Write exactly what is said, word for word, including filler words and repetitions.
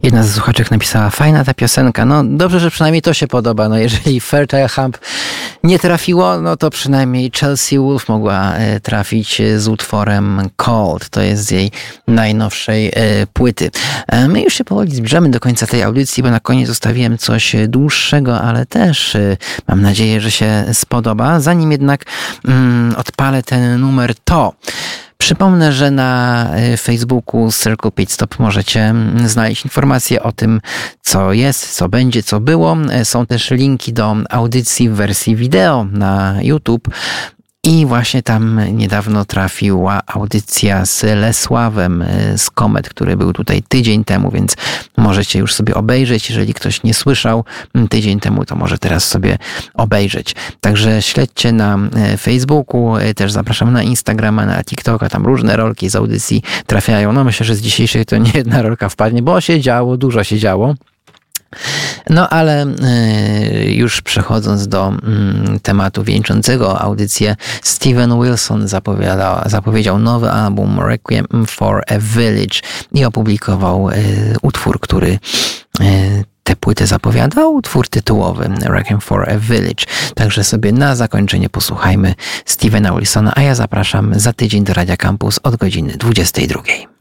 Jedna ze słuchaczek napisała, fajna ta piosenka. No dobrze, że przynajmniej to się podoba. No jeżeli Fertile Hump nie trafiło, no to przynajmniej Chelsea Wolfe mogła trafić z utworem Cold. To jest z jej najnowszej płyty. My już się powoli zbliżamy do końca tej audycji, bo na koniec zostawiłem coś dłuższego, ale też mam nadzieję, że się spodoba. Zanim jednak mm, odpalę ten numer, to przypomnę, że na Facebooku Circle Pit Stop możecie znaleźć informacje o tym, co jest, co będzie, co było. Są też linki do audycji w wersji wideo na YouTube. I właśnie tam niedawno trafiła audycja z Lesławem z Komet, który był tutaj tydzień temu, więc możecie już sobie obejrzeć. Jeżeli ktoś nie słyszał tydzień temu, to może teraz sobie obejrzeć. Także śledźcie na Facebooku, też zapraszam na Instagrama, na TikToka, tam różne rolki z audycji trafiają. No myślę, że z dzisiejszej to nie jedna rolka wpadnie, bo się działo, dużo się działo. No ale y, już przechodząc do y, tematu wieńczącego audycję, Steven Wilson zapowiedział nowy album Requiem for a Village i opublikował y, utwór, który y, tę płytę zapowiadał, utwór tytułowy Requiem for a Village. Także sobie na zakończenie posłuchajmy Stevena Wilsona, a ja zapraszam za tydzień do Radia Campus od godziny dwudziestej drugiej.